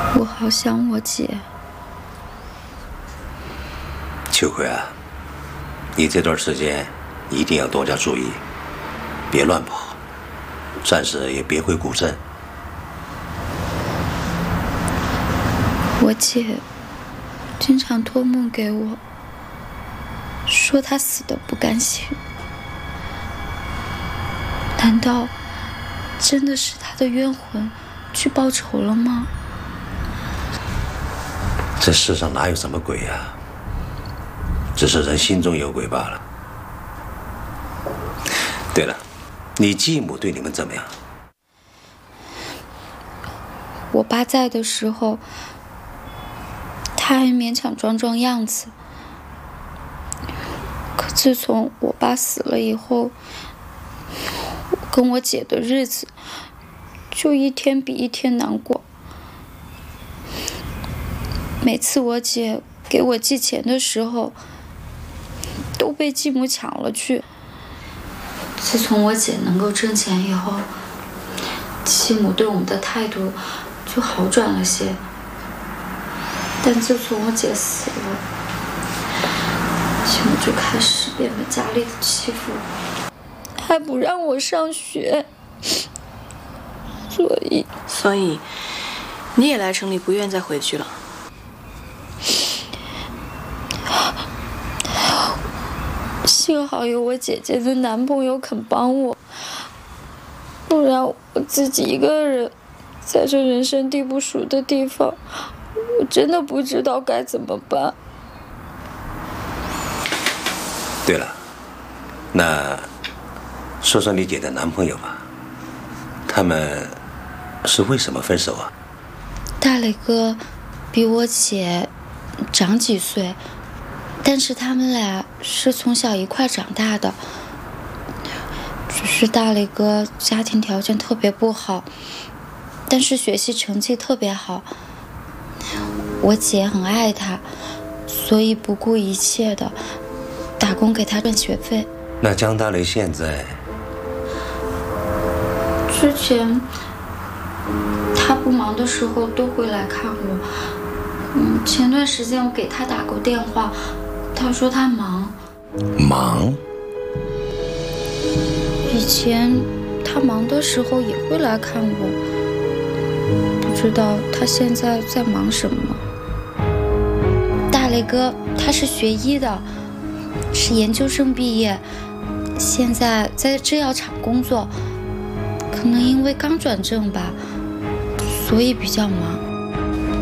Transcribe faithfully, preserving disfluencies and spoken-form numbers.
我好想我姐。 秋葵啊，你这段时间一定要多加注意，别乱跑，暂时也别回古镇。 我姐经常托梦给我，说她死得不甘心。难道真的是她的冤魂去报仇了吗？ 这世上哪有什么鬼啊，只是人心中有鬼罢了。对了，你继母对你们怎么样？ 我爸在的时候，他还勉强装装样子。可自从我爸死了以后，我跟我姐的日子就一天比一天难过。每次我姐给我寄钱的时候，都被继母抢了去。自从我姐能够挣钱以后，继母对我们的态度就好转了些。但自从我姐死了，继母就开始变本加厉的欺负我，还不让我上学。所以， 所以你也来城里不愿再回去了。 幸好有我姐姐的男朋友肯帮我，不然我自己一个人在这人生地不熟的地方，我真的不知道该怎么办。 对了，那说说你姐的男朋友吧，他们是为什么分手啊？ 大磊哥比我姐长几岁，但是他们俩是从小一块长大的。只是大磊哥家庭条件特别不好，但是学习成绩特别好。我姐很爱他，所以不顾一切的打工给他赚学费。 那江大雷现在？ 之前他不忙的时候都会来看我。嗯，前段时间我给他打过电话，他说他忙。 忙？ 以前他忙的时候也会来看我，不知道他现在在忙什么。大雷哥他是学医的，是研究生毕业，现在在制药厂工作，可能因为刚转正吧，所以比较忙。